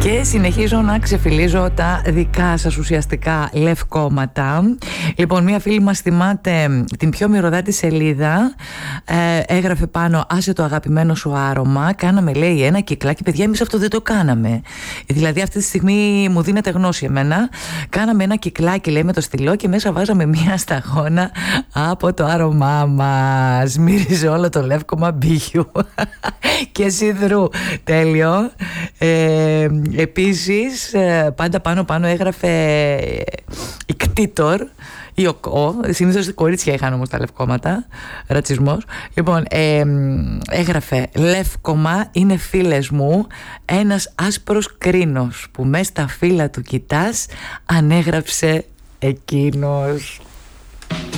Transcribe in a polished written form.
Και συνεχίζω να ξεφυλίζω τα δικά σας ουσιαστικά λευκόματα. Λοιπόν, μία φίλη μας θυμάται την πιο μυρωδάτη σελίδα. Έγραφε πάνω: άσε το αγαπημένο σου άρωμα. Κάναμε, λέει, ένα κυκλάκι. Παιδιά, εμείς αυτό δεν το κάναμε. Δηλαδή, αυτή τη στιγμή μου δίνεται γνώση εμένα. Κάναμε ένα κυκλάκι, λέει, με το στυλό και μέσα βάζαμε μία σταγόνα από το άρωμά μας. Μύριζε όλο το λεύκομα μπίχιου και σιδρού. Τέλειο. Επίσης, πάντα πάνω έγραφε ικτήτορ ή συνήθως κορίτσια είχαν όμως τα λευκόματα, ρατσισμός. Λοιπόν, έγραφε: λεύκομα είναι φίλες μου, ένας άσπρος κρίνος που μες στα φύλλα του κοιτάς, ανέγραψε εκείνος.